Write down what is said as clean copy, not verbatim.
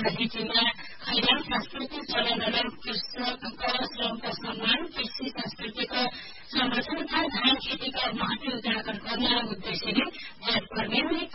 नीतिमा खैरान सांस्कृतिक चलनहरू कृषकको श्रमको सम्मान कृषि संस्कृतिको संरक्षण तथा धान खेतीका महत्व उजागर गर्ने उद्देश्यले वार्ड प्रमेयले